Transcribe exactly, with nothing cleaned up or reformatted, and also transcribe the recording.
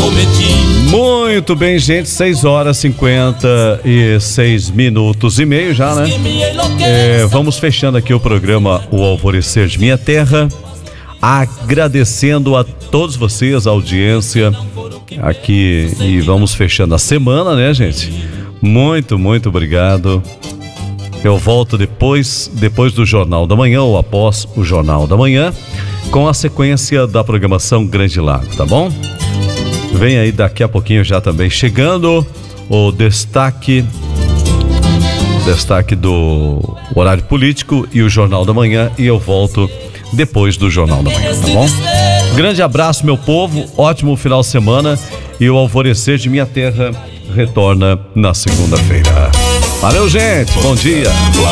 cometi. Muito bem, gente, seis horas cinquenta e seis minutos e meio já, né? É, vamos fechando aqui o programa O Alvorecer de Minha Terra, agradecendo a todos vocês, a audiência aqui, e vamos fechando a semana, né, gente? Muito, muito obrigado. Eu volto depois, depois do Jornal da Manhã ou após o Jornal da Manhã, com a sequência da programação Grande Lago, tá bom? Vem aí daqui a pouquinho já também chegando o destaque, destaque do horário político e o Jornal da Manhã, e eu volto depois do Jornal da Manhã, tá bom? Grande abraço, meu povo, ótimo final de semana, e o Alvorecer de Minha Terra retorna na segunda-feira. Valeu, gente, bom dia.